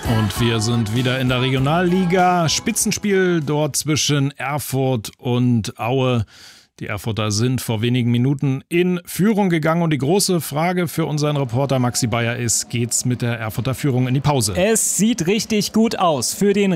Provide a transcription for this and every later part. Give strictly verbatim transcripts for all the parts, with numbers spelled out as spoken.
Und wir sind wieder in der Regionalliga. Spitzenspiel dort zwischen Erfurt und Aue. Die Erfurter sind vor wenigen Minuten in Führung gegangen und die große Frage für unseren Reporter Maxi Bayer ist, geht's mit der Erfurter Führung in die Pause? Es sieht richtig gut aus für den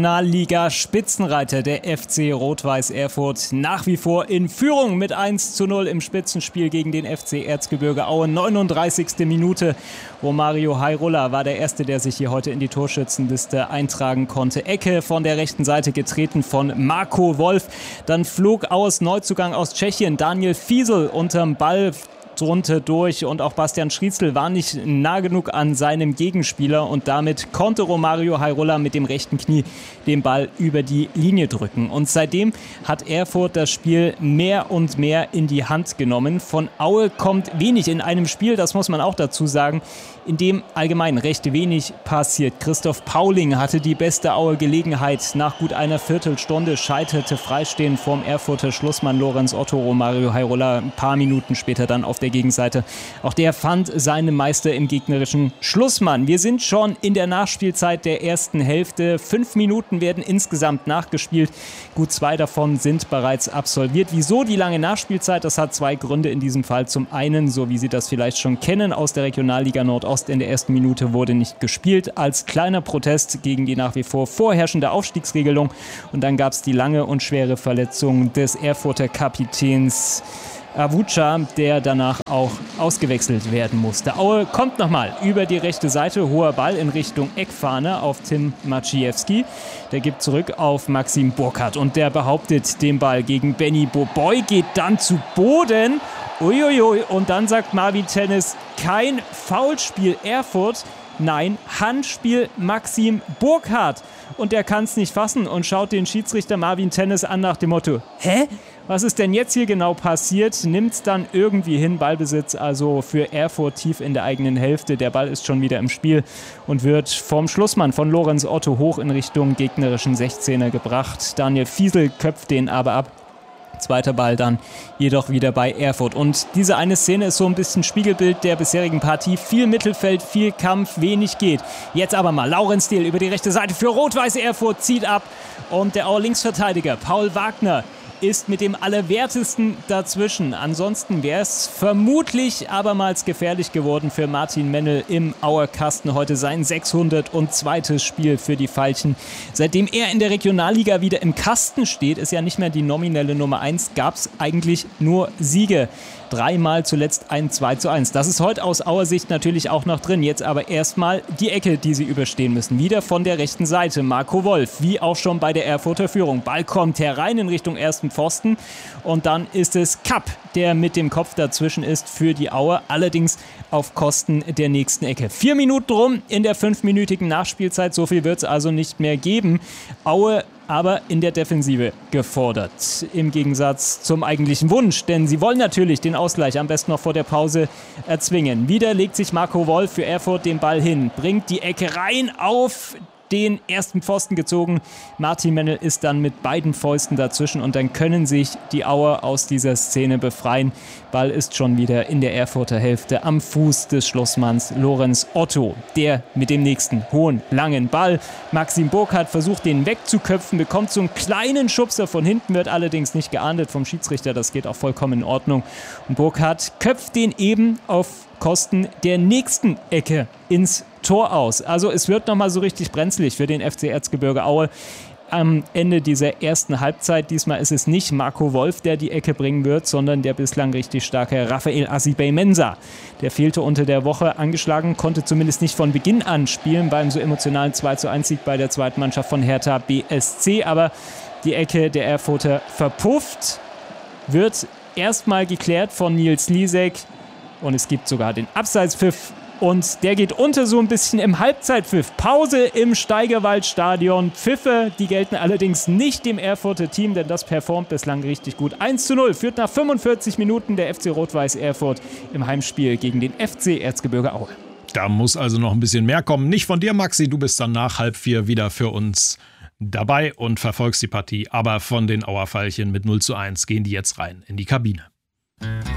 Regionalliga-Spitzenreiter der F C Rot-Weiß Erfurt. Nach wie vor in Führung mit eins zu null im Spitzenspiel gegen den F C Erzgebirge Aue. neununddreißigste Minute. Romario Hairola war der Erste, der sich hier heute in die Torschützenliste eintragen konnte. Ecke von der rechten Seite getreten von Marco Wolf. Dann flog Aues Neuzugang aus Tschechien, Daniel Fiesel, unterm Ball drunter durch und auch Bastian Schrietzel war nicht nah genug an seinem Gegenspieler und damit konnte Romario Hairola mit dem rechten Knie den Ball über die Linie drücken. Und seitdem hat Erfurt das Spiel mehr und mehr in die Hand genommen. Von Aue kommt wenig in einem Spiel, das muss man auch dazu sagen, in dem allgemein recht wenig passiert. Christoph Pauling hatte die beste Aue-Gelegenheit. Nach gut einer Viertelstunde scheiterte freistehend vorm Erfurter Schlussmann Lorenz Otto. Romario Hairola ein paar Minuten später dann auf der Gegenseite. Auch der fand seinen Meister im gegnerischen Schlussmann. Wir sind schon in der Nachspielzeit der ersten Hälfte. Fünf Minuten werden insgesamt nachgespielt. Gut zwei davon sind bereits absolviert. Wieso die lange Nachspielzeit? Das hat zwei Gründe in diesem Fall. Zum einen, so wie Sie das vielleicht schon kennen, aus der Regionalliga Nordost in der ersten Minute wurde nicht gespielt, als kleiner Protest gegen die nach wie vor vorherrschende Aufstiegsregelung. Und dann gab es die lange und schwere Verletzung des Erfurter Kapitäns Avucha, der danach auch ausgewechselt werden musste. Aue kommt nochmal über die rechte Seite, hoher Ball in Richtung Eckfahne auf Tim Maciejewski. Der gibt zurück auf Maxim Burkhardt und der behauptet den Ball gegen Benny Boboy, geht dann zu Boden. Uiuiui, und dann sagt Marvin Tennis, kein Foulspiel Erfurt, nein, Handspiel Maxim Burkhardt. Und der kann es nicht fassen und schaut den Schiedsrichter Marvin Tennis an nach dem Motto, hä? Was ist denn jetzt hier genau passiert? Nimmt es dann irgendwie hin, Ballbesitz also für Erfurt tief in der eigenen Hälfte. Der Ball ist schon wieder im Spiel und wird vom Schlussmann von Lorenz Otto hoch in Richtung gegnerischen sechzehner gebracht. Daniel Fiesel köpft den aber ab. Zweiter Ball dann jedoch wieder bei Erfurt. Und diese eine Szene ist so ein bisschen Spiegelbild der bisherigen Partie. Viel Mittelfeld, viel Kampf, wenig geht. Jetzt aber mal Laurenz Diehl über die rechte Seite für Rot-Weiß Erfurt, zieht ab. Und der Auer Linksverteidiger Paul Wagner ist mit dem Allerwertesten dazwischen. Ansonsten wäre es vermutlich abermals gefährlich geworden für Martin Mennel im Auer Kasten. Heute sein sechshundertzweites Spiel für die Veilchen. Seitdem er in der Regionalliga wieder im Kasten steht, ist ja nicht mehr die nominelle Nummer eins, gab es eigentlich nur Siege. Dreimal zuletzt ein zwei zu eins. Das ist heute aus Auer Sicht natürlich auch noch drin. Jetzt aber erstmal die Ecke, die sie überstehen müssen. Wieder von der rechten Seite. Marco Wolf, wie auch schon bei der Erfurter Führung. Ball kommt herein in Richtung ersten Pfosten. Und dann ist es Kapp, der mit dem Kopf dazwischen ist für die Auer. Allerdings auf Kosten der nächsten Ecke. Vier Minuten rum in der fünfminütigen Nachspielzeit. So viel wird es also nicht mehr geben. Aue aber in der Defensive gefordert. Im Gegensatz zum eigentlichen Wunsch, denn sie wollen natürlich den Ausgleich am besten noch vor der Pause erzwingen. Wieder legt sich Marco Wolf für Erfurt den Ball hin, bringt die Ecke rein auf den ersten Pfosten gezogen. Martin Mennel ist dann mit beiden Fäusten dazwischen und dann können sich die Auer aus dieser Szene befreien. Ball ist schon wieder in der Erfurter Hälfte am Fuß des Schlussmanns Lorenz Otto. Der mit dem nächsten hohen, langen Ball. Maxim Burkhardt versucht den wegzuköpfen, bekommt so einen kleinen Schubser von hinten, wird allerdings nicht geahndet vom Schiedsrichter. Das geht auch vollkommen in Ordnung. Und Burkhardt köpft den eben auf Kosten der nächsten Ecke ins Tor aus. Also es wird nochmal so richtig brenzlig für den F C Erzgebirge Aue am Ende dieser ersten Halbzeit. Diesmal ist es nicht Marco Wolf, der die Ecke bringen wird, sondern der bislang richtig starke Raphael Asibey-Mensah. Der fehlte unter der Woche angeschlagen, konnte zumindest nicht von Beginn an spielen beim so emotionalen zwei zu eins Sieg bei der zweiten Mannschaft von Hertha B S C. Aber die Ecke der Erfurter verpufft, wird erstmal geklärt von Nils Lisek und es gibt sogar den Abseitspfiff. Und der geht unter so ein bisschen im Halbzeitpfiff. Pause im Steigerwaldstadion. Pfiffe, die gelten allerdings nicht dem Erfurter Team, denn das performt bislang richtig gut. eins zu null führt nach fünfundvierzig Minuten der F C Rot-Weiß Erfurt im Heimspiel gegen den F C Erzgebirge Aue. Da muss also noch ein bisschen mehr kommen. Nicht von dir, Maxi, du bist dann nach halb vier wieder für uns dabei und verfolgst die Partie. Aber von den Auer Veilchen mit null zu eins gehen die jetzt rein in die Kabine.